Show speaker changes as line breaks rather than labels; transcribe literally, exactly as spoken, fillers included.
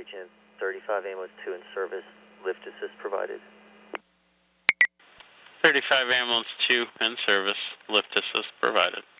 reaching thirty-five ambulance two in service, lift assist provided.
thirty-five ambulance two in service, lift assist provided.